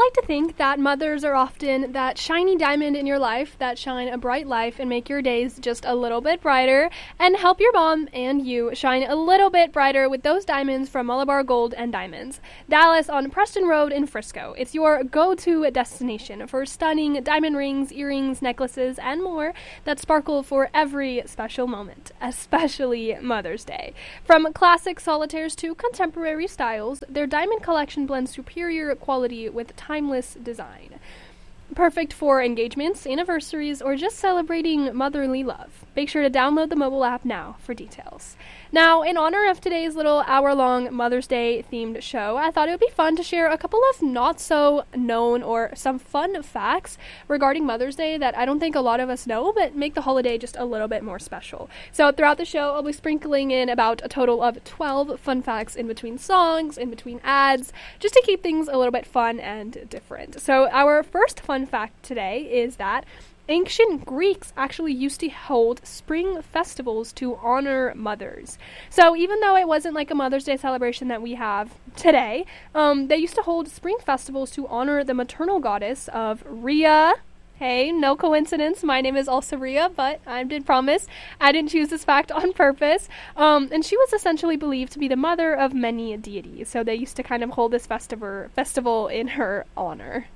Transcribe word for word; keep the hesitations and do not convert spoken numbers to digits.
like to think that mothers are often that shiny diamond in your life that shine a bright life and make your days just a little bit brighter and help your mom and you shine a little bit brighter with those diamonds from Malabar Gold and Diamonds. Dallas on Preston Road in Frisco. It's your go-to destination for stunning diamond rings, earrings, necklaces, and more that sparkle for every special moment, especially Mother's Day. From classic solitaires to contemporary styles, their diamond collection blends superior quality with timeless design. Perfect for engagements, anniversaries, or just celebrating motherly love. Make sure to download the mobile app now for details. Now, in honor of today's little hour-long Mother's Day themed show, I thought it would be fun to share a couple of not-so-known or some fun facts regarding Mother's Day that I don't think a lot of us know, but make the holiday just a little bit more special. So throughout the show, I'll be sprinkling in about a total of twelve fun facts in between songs, in between ads, just to keep things a little bit fun and different. So our first fun fact today is that ancient Greeks actually used to hold spring festivals to honor mothers. So even though it wasn't like a Mother's Day celebration that we have today, um, they used to hold spring festivals to honor the maternal goddess of Rhea. Hey, no coincidence. My name is also Rhea, but I did promise I didn't choose this fact on purpose. Um, and she was essentially believed to be the mother of many deities. So they used to kind of hold this festival festival in her honor.